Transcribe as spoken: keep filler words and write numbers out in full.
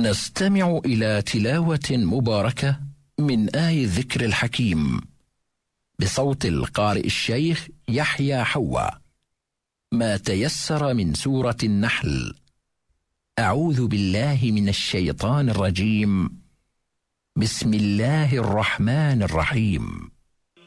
نستمع إلى تلاوة مباركة من آي الذكر الحكيم بصوت القارئ الشيخ يحيى حوا. ما تيسر من سورة النحل. أعوذ بالله من الشيطان الرجيم. بسم الله الرحمن الرحيم.